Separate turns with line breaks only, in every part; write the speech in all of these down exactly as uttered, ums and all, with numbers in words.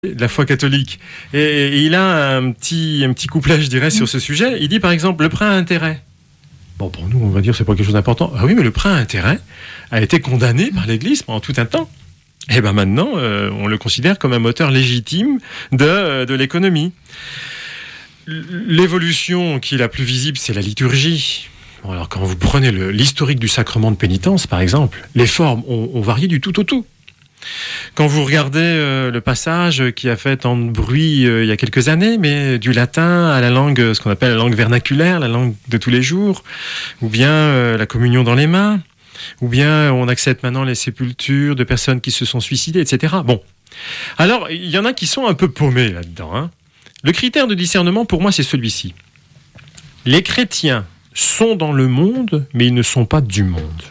de la foi catholique. Et, et il a un petit, un petit couplet, je dirais, sur ce sujet. Il dit, par exemple, le prêt à intérêt. Bon, pour nous, on va dire, c'est pas quelque chose d'important. Ah oui, mais le prêt à intérêt a été condamné par l'Église pendant tout un temps. Et ben maintenant, euh, on le considère comme un moteur légitime de, de l'économie. L'évolution qui est la plus visible, c'est la liturgie. Bon, alors, quand vous prenez le, l'historique du sacrement de pénitence, par exemple, les formes ont, ont varié du tout au tout. Quand vous regardez euh, le passage qui a fait tant de bruit euh, il y a quelques années, mais du latin à la langue, ce qu'on appelle la langue vernaculaire, la langue de tous les jours, ou bien euh, la communion dans les mains, ou bien on accepte maintenant les sépultures de personnes qui se sont suicidées, et cetera. Bon, alors il y en a qui sont un peu paumés là-dedans, hein. Le critère de discernement, pour moi, c'est celui-ci. Les chrétiens sont dans le monde, mais ils ne sont pas du monde.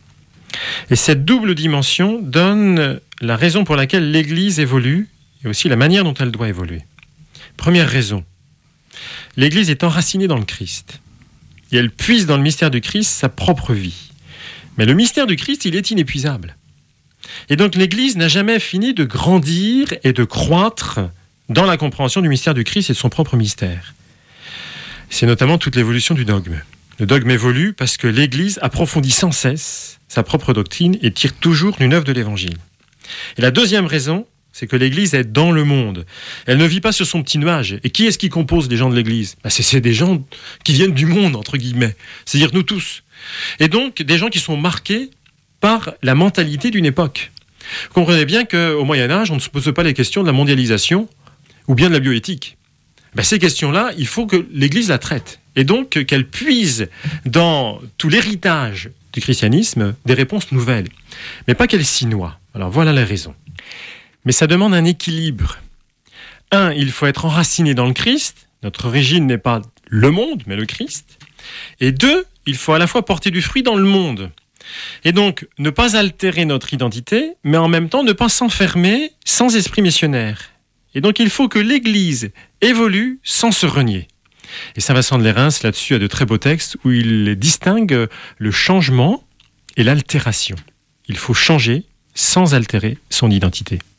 Et cette double dimension donne la raison pour laquelle l'Église évolue et aussi la manière dont elle doit évoluer. Première raison, l'Église est enracinée dans le Christ et elle puise dans le mystère du Christ sa propre vie. Mais le mystère du Christ, il est inépuisable. Et donc l'Église n'a jamais fini de grandir et de croître dans la compréhension du mystère du Christ et de son propre mystère. C'est notamment toute l'évolution du dogme. Le dogme évolue parce que l'Église approfondit sans cesse sa propre doctrine et tire toujours d'une œuvre de l'Évangile. Et la deuxième raison, c'est que l'Église est dans le monde. Elle ne vit pas sur son petit nuage. Et qui est-ce qui compose les gens de l'Église ? Ben c'est, c'est des gens qui viennent du monde, entre guillemets. C'est-à-dire nous tous. Et donc, des gens qui sont marqués par la mentalité d'une époque. Vous comprenez bien qu'au Moyen-Âge, on ne se pose pas les questions de la mondialisation ou bien de la bioéthique. Ben ces questions-là, il faut que l'Église la traite. Et donc, qu'elle puise dans tout l'héritage du christianisme des réponses nouvelles. Mais pas qu'elle s'y noie. Alors voilà la raison. Mais ça demande un équilibre. Un, il faut être enraciné dans le Christ. Notre origine n'est pas le monde, mais le Christ. Et deux, il faut à la fois porter du fruit dans le monde. Et donc, ne pas altérer notre identité, mais en même temps ne pas s'enfermer sans esprit missionnaire. Et donc, il faut que l'Église évolue sans se renier. Et Saint Vincent de Lérins, là-dessus, a de très beaux textes où il distingue le changement et l'altération. Il faut changer sans altérer son identité.